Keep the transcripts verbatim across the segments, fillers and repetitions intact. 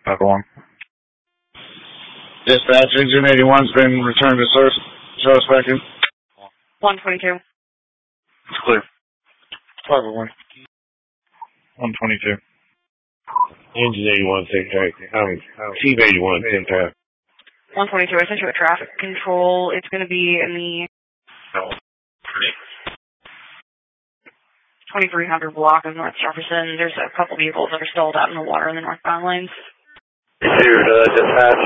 five oh one. Dispatch, engine eighty-one's been returned to source. Show us back in. one twenty-two. It's clear. five oh one. one twenty-two. Engine eighty-one, same track. Um, Team eighty-one, same track. one twenty-two, I sent you a traffic control. It's going to be in the twenty-three hundred block of North Jefferson. There's a couple vehicles that are stalled out in the water in the northbound lanes. Dude, uh, dispatch.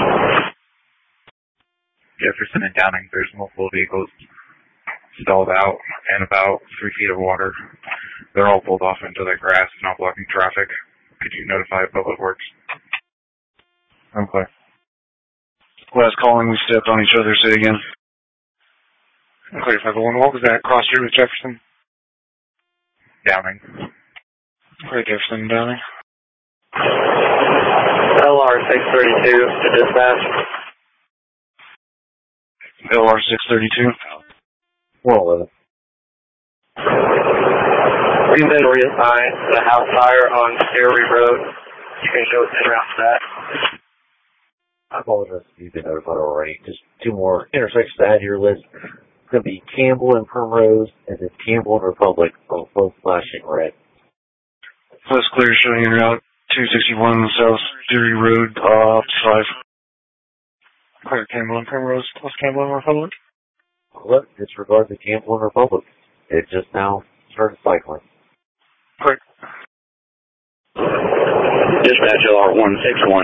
Jefferson and Downing, there's multiple vehicles stalled out and about three feet of water. They're all pulled off into the grass, not blocking traffic. Could you notify Public Works? Okay. Last calling, we stepped on each other. Say again. Clear five oh one. What was that? Cross street with Jefferson? Downing. Clear Jefferson and Downing. L R six thirty-two to dispatch. L R six thirty-two. one eleven. Reason reassign the house fire on Erie Road. You can show us in route for that. I apologize if you've been notified already. Just two more intersections to add to your list. It's going to be Campbell and Primrose, and then Campbell and Republic, both flashing red. Plus clear, showing in route two sixty-one South Erie Road, uh, five. Clear Campbell and Primrose, plus Campbell and Republic. Well, disregard the Campbell and Republic. It just now started cycling. Quick. Dispatch L R one six one.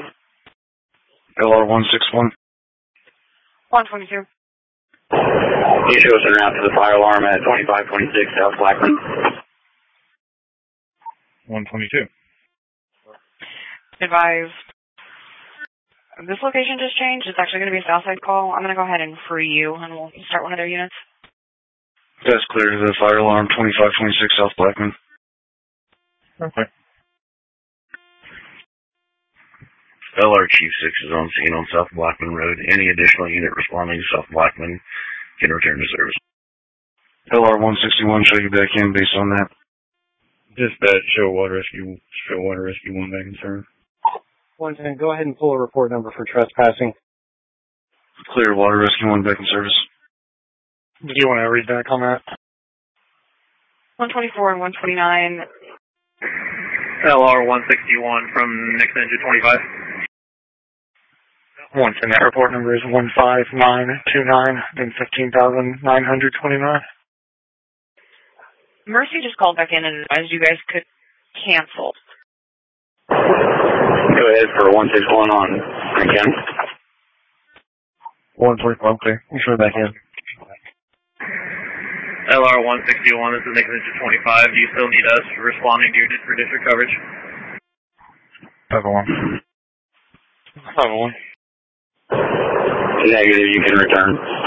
L R one six one. one twenty-two. You show us en route to the fire alarm at twenty-five twenty-six South Blackman. one twenty-two. Advise. This location just changed. It's actually going to be a Southside call. I'm going to go ahead and free you, and we'll start one of their units. That's clear to the fire alarm, twenty-five twenty-six South Blackman. Okay. L R Chief six is on scene on South Blackman Road. Any additional unit responding to South Blackman can return to service. L R one sixty-one, show you back in based on that. Dispatch, show water rescue, show water rescue one back in service. One ten, go ahead and pull a report number for trespassing. Clear, water rescue one back in service. Do you want to read back on that? one twenty-four and one twenty-nine. L R one sixty-one from Nixon to twenty-five. Once and that report number is one five nine two nine and fifteen thousand nine hundred twenty-nine. Mercy just called back in and advised you guys could cancel. Go ahead for one six one on again. one twenty-four, okay. You show back in. L R one sixty-one, this is Nixon to twenty-five. Do you still need us responding to your for district coverage? five oh one. five oh one. Negative, you can return.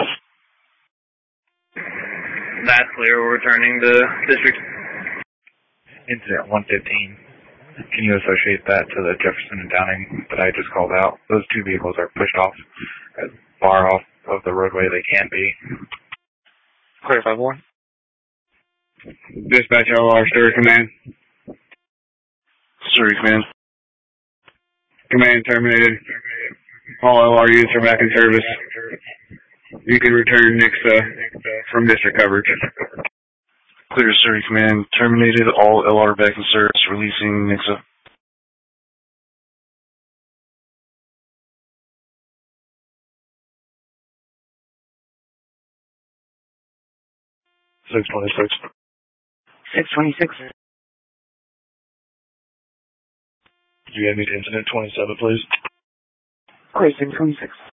That's clear, we're returning to district. Incident one fifteen. Can you associate that to the Jefferson and Downing that I just called out? Those two vehicles are pushed off as far off of the roadway they can be. Clear five one. Dispatch L R, Surrey Command. Surrey Command. Command terminated. All L R units are back in service. You can return Nixa from district coverage. Clear, Surrey Command. Terminated. All L R back in service. Releasing Nixa. six twenty-six. six twenty-six. Do you have me to incident twenty-seven, please? Great, six twenty-six.